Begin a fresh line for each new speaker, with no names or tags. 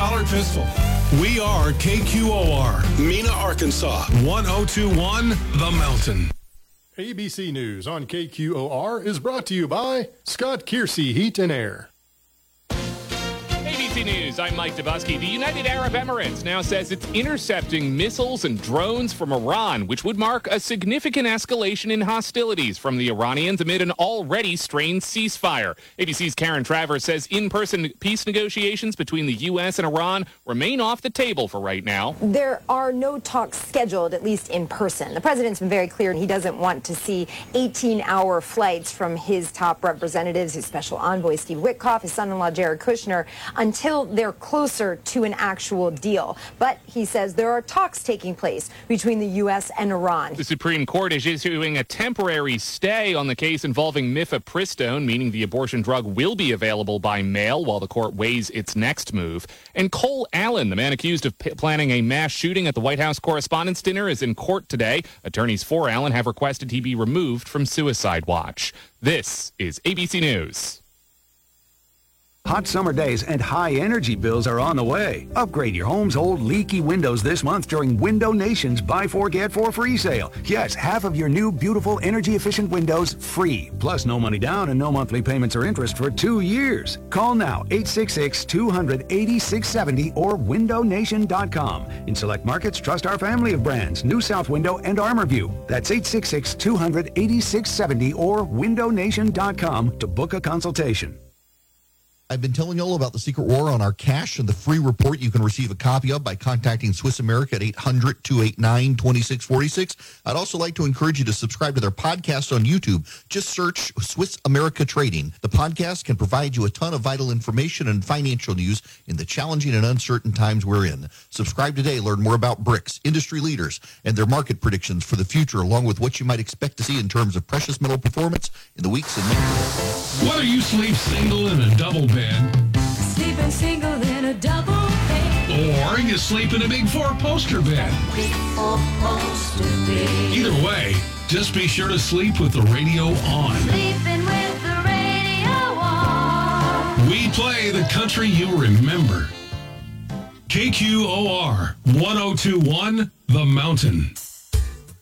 $1 pistol. We are KQOR, Mena, Arkansas, 1021 The Mountain.
ABC News on KQOR is brought to you by Scott Kiersey Heat and Air.
ABC News, I'm Mike Dubusky. The United Arab Emirates now says it's intercepting missiles and drones from Iran, which would mark a significant escalation in hostilities from the Iranians amid an already strained ceasefire. ABC's Karen Travers says in-person peace negotiations between the U.S. and Iran remain off the table for right now.
There are no talks scheduled, at least in person. The president's been very clear he doesn't want to see 18-hour flights from his top representatives, his special envoy Steve Witkoff, his son-in-law Jared Kushner, until they're closer to an actual deal. But he says there are talks taking place between the U.S. and Iran.
The Supreme Court is issuing a temporary stay on the case involving mifepristone, meaning the abortion drug will be available by mail while the court weighs its next move. And Cole Allen, the man accused of planning a mass shooting at the White House Correspondents' Dinner, is in court today. Attorneys for Allen have requested he be removed from suicide watch. This is ABC News.
Hot summer days and high energy bills are on the way. Upgrade your home's old leaky windows this month during Window Nation's Buy 4 Get 4 free sale. Yes, half of your new beautiful energy efficient windows free. Plus no money down and no monthly payments or interest for 2 years. Call now 866-200-8670 or windownation.com. In select markets, trust our family of brands, New South Window and ArmorView. That's 866-200-8670 or windownation.com to book a consultation.
I've been telling you all about the secret war on our cash and the free report you can receive a copy of by contacting Swiss America at 800-289-2646. I'd also like to encourage you to subscribe to their podcast on YouTube. Just search Swiss America Trading. The podcast can provide you a ton of vital information and financial news in the challenging and uncertain times we're in. Subscribe today. Learn more about BRICS, industry leaders, and their market predictions for the future, along with what you might expect to see in terms of precious metal performance in the weeks and months.
Whether you sleep single in a double bed,
Sleeping single in a double bed,
or you sleep in a big four-poster bed.
big four-poster bed.
Either way, just be sure to sleep with the radio on.
Sleeping with the radio on.
We play the country you remember. KQOR 1021 The Mountain.